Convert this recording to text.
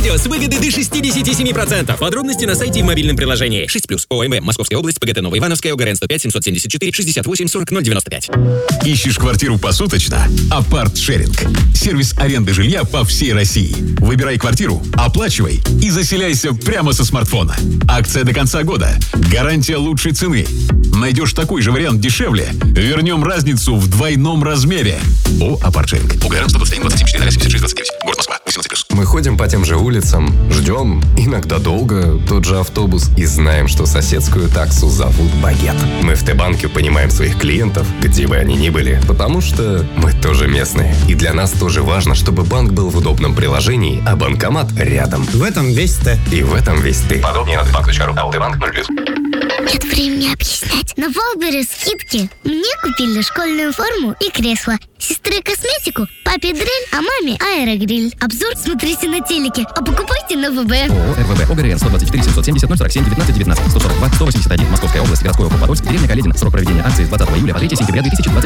радио с выгодой до 67%. Подробности на сайте и в мобильном приложении. 6+. ОМВ. Московская область. ПГТ Новоивановская. ОГРН 105 774 68 40 095. Ищешь квартиру посуточно? Апарт-шеринг. Сервис аренды жилья по всей России. Выбирай квартиру, оплачивай и заселяйся прямо со смартфона. Акция до конца года. Гарантия лучшей цены. Найдешь такой же вариант дешевле? Вернем разницу в двойном размере. О, Апарт-шеринг. ОГРН 121 27 4 29. Город Москва. 18+. Мы ходим по тем же улицам, ждем, иногда долго, тот же автобус и знаем, что соседскую таксу зовут Багет. Мы в Т-банке понимаем своих клиентов, где бы они ни были, потому что мы тоже местные. И для нас тоже важно, чтобы банк был в удобном приложении, а банкомат рядом. В этом весь Т. И в этом весь ты. Подробнее на tbank.ru. АО-Банк 0+. Нет времени объяснять. На Валбере скидки. Мне купили школьную форму и кресло. Сестре косметику, папе дрель, а маме аэрогриль. Обзор смотрите на телеке, а покупайте на ВБ. ООО РВБ. ОГРН 124 770 047 19 19 142 181. Московская область. Городской округ Подольск. Деревня Каледин. Срок проведения акции с 20 июля по 3 сентября 2020.